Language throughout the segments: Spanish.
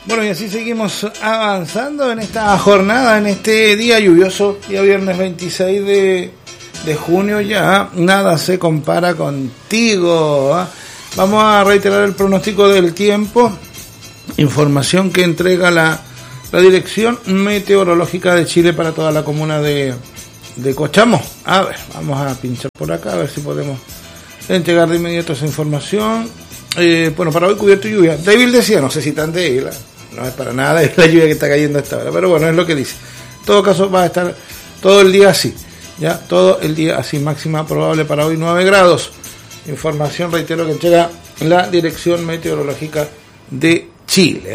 Bueno, y así seguimos avanzando en esta jornada, en este día lluvioso, día viernes 26 de junio ya. Nada se compara contigo, ¿eh? Vamos a reiterar el pronóstico del tiempo, información que entrega la Dirección Meteorológica de Chile para toda la comuna de Cochamo. A ver, vamos a pinchar por acá, a ver si podemos entregar de inmediato esa información. Bueno, para hoy cubierto y lluvia. Débil decía, no sé si tan débil, no es para nada, es la lluvia que está cayendo hasta ahora, pero bueno, es lo que dice. En todo caso va a estar todo el día así, ya, todo el día así, máxima probable para hoy 9 grados. Información, reitero, que entrega la Dirección Meteorológica de Chile,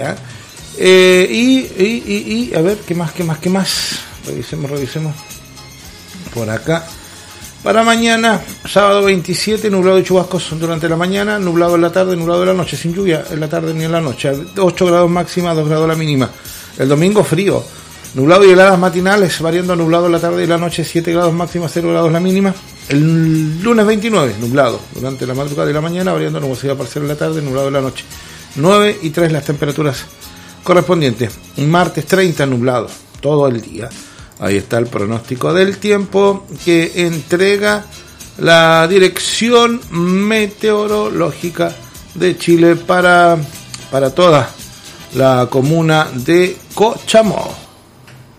y a ver, ¿qué más? Revisemos por acá. Para mañana, sábado 27, nublado y chubascos durante la mañana, nublado en la tarde, nublado en la noche, sin lluvia en la tarde ni en la noche, 8 grados máxima, 2 grados la mínima. El domingo frío, nublado y heladas matinales, variando nublado en la tarde y la noche, 7 grados máxima, 0 grados la mínima. El lunes 29, nublado durante la madrugada y la mañana, variando nubosidad parcial en la tarde, nublado en la noche. 9 y 3 las temperaturas correspondientes. Martes 30, nublado todo el día. Ahí está el pronóstico del tiempo que entrega la Dirección Meteorológica de Chile para toda la comuna de Cochamo.